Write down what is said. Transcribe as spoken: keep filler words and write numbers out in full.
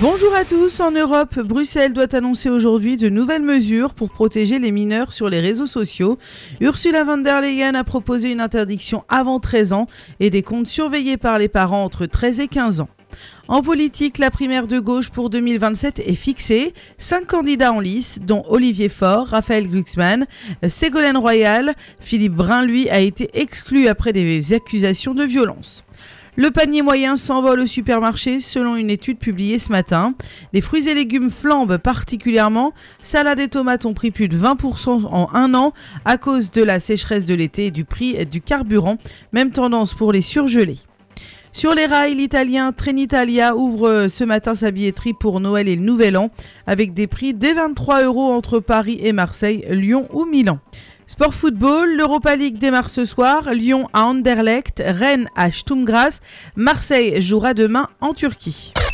Bonjour à tous. En Europe, Bruxelles doit annoncer aujourd'hui de nouvelles mesures pour protéger les mineurs sur les réseaux sociaux. Ursula von der Leyen a proposé une interdiction avant treize ans et des comptes surveillés par les parents entre treize et quinze ans. En politique, la primaire de gauche pour deux mille vingt-sept est fixée. Cinq candidats en lice, dont Olivier Faure, Raphaël Glucksmann, Ségolène Royal. Philippe Brun, lui, a été exclu après des accusations de violence. Le panier moyen s'envole au supermarché selon une étude publiée ce matin. Les fruits et légumes flambent particulièrement. Salade et tomates ont pris plus de vingt pour cent en un an à cause de la sécheresse de l'été et du prix du carburant. Même tendance pour les surgelés. Sur les rails, l'italien Trenitalia ouvre ce matin sa billetterie pour Noël et le Nouvel An avec des prix dès vingt-trois euros entre Paris et Marseille, Lyon ou Milan. Sport football, l'Europa League démarre ce soir, Lyon à Anderlecht, Rennes à Sturm Graz, Marseille jouera demain en Turquie.